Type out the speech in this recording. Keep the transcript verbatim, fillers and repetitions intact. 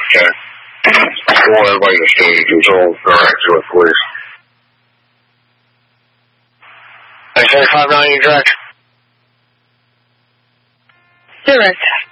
Okay. I want everybody to stay in control. All right, do it, please. nine seven five nine, you direct. Direct.